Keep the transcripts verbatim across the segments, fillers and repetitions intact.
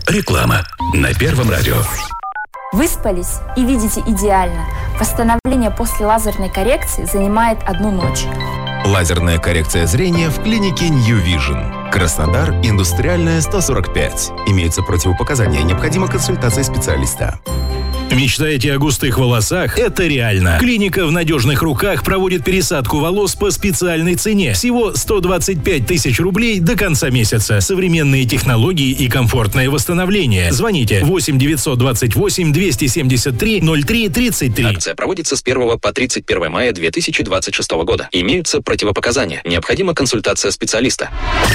Реклама на Первом радио. Выспались и видите идеально. Восстановление после лазерной коррекции занимает одну ночь. Лазерная коррекция зрения в клинике New Vision. Краснодар, Индустриальная, сто сорок пять. Имеются противопоказания. Необходима консультация специалиста. Мечтаете о густых волосах? Это реально. Клиника в надежных руках проводит пересадку волос по специальной цене. Всего сто двадцать пять тысяч рублей до конца месяца. Современные технологии и комфортное восстановление. Звоните восемь девятьсот двадцать восемь двести семьдесят три ноль три тридцать три. Акция проводится с первого по тридцать первое мая две тысячи двадцать шестого года. Имеются противопоказания. Необходима консультация специалиста.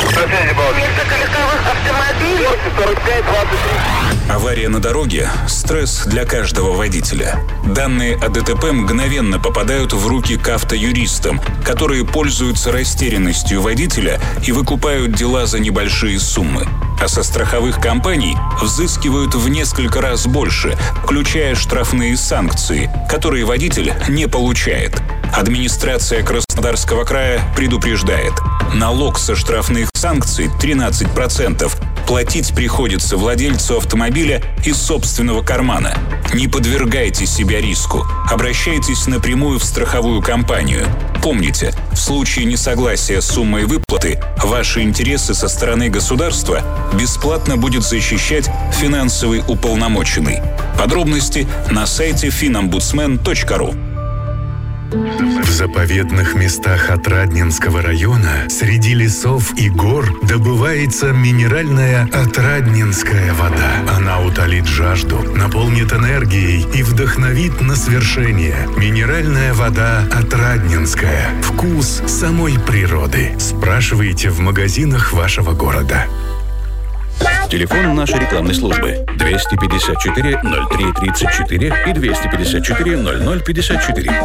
Авария на дороге – стресс для каждого водителя. Данные о ДТП мгновенно попадают в руки к автоюристам, которые пользуются растерянностью водителя и выкупают дела за небольшие суммы. А со страховых компаний взыскивают в несколько раз больше, включая штрафные санкции, которые водитель не получает. Администрация Краснодарского края предупреждает: налог со штрафных санкций тринадцать процентов платить приходится владельцу автомобиля из собственного кармана. Не подвергайте себя риску. Обращайтесь напрямую в страховую компанию. Помните, в случае несогласия с суммой выплаты, ваши интересы со стороны государства бесплатно будет защищать финансовый уполномоченный. Подробности на сайте финомбудсмен точка ру. В заповедных местах Отрадненского района среди лесов и гор добывается минеральная Отрадненская вода. Она утолит жажду, наполнит энергией и вдохновит на свершение. Минеральная вода Отрадненская. Вкус самой природы. Спрашивайте в магазинах вашего города. Телефон нашей рекламной службы двести пятьдесят четыре ноль три тридцать четыре и двести пятьдесят четыре ноль ноль пятьдесят четыре.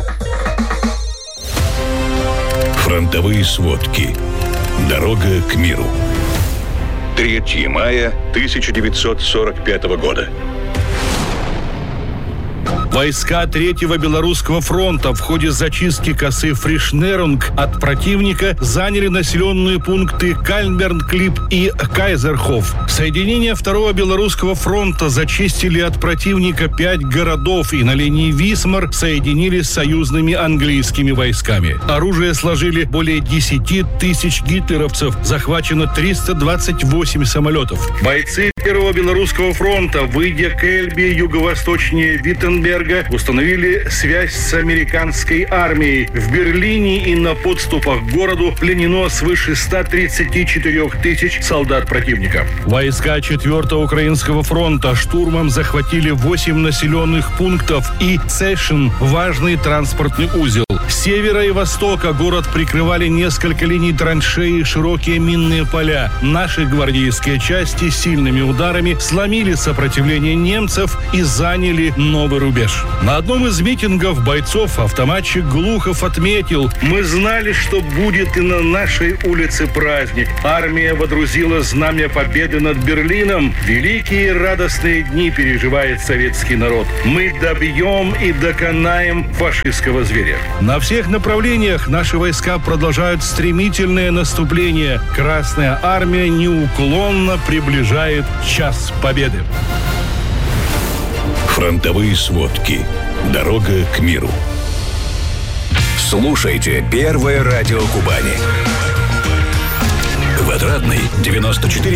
Фронтовые сводки. Дорога к миру. третьего мая тысяча девятьсот сорок пятого года. Войска Третьего Белорусского фронта в ходе зачистки косы Фришнерунг от противника заняли населенные пункты Кальнберн-Клип и Кайзерхоф. Соединения Второго Белорусского фронта зачистили от противника пять городов и на линии Висмар соединились с союзными английскими войсками. Оружие сложили более десяти тысяч гитлеровцев, захвачено триста двадцать восемь самолетов. Бойцы Первого Белорусского фронта, выйдя к Эльбе юго-восточнее Виттенберга, установили связь с американской армией. В Берлине и на подступах к городу пленено свыше ста тридцати четырёх тысяч солдат противника. Войска Четвертого Украинского фронта штурмом захватили восемь населенных пунктов и Цешин, важный транспортный узел. С севера и востока город прикрывали несколько линий траншеи и широкие минные поля. Наши гвардейские части сильными ударами сломили сопротивление немцев и заняли новый рубеж. На одном из митингов бойцов автоматчик Глухов отметил: «Мы знали, что будет и на нашей улице праздник. Армия водрузила знамя победы над Берлином. Великие радостные дни переживает советский народ. Мы добьем и доконаем фашистского зверя». На всех направлениях наши войска продолжают стремительное наступление. Красная армия неуклонно приближает час победы. Фронтовые сводки. Дорога к миру. Слушайте Первое радио Кубани. В Отрадной девяносто четыре